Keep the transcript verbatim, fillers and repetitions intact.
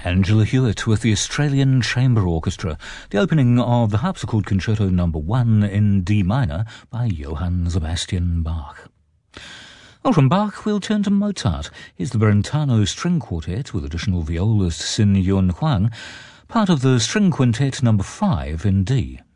Angela Hewitt with the Australian Chamber Orchestra, the opening of the Harpsichord Concerto Number One in D minor by Johann Sebastian Bach. Well, from Bach, we'll turn to Mozart. Here's the Brentano String Quartet with additional violist Sin Yun Huang, part of the String Quintet Number Five in D.